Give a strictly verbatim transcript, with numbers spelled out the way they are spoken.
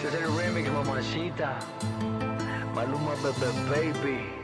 Ese es el remix, mamacita. Maluma, bebé, baby.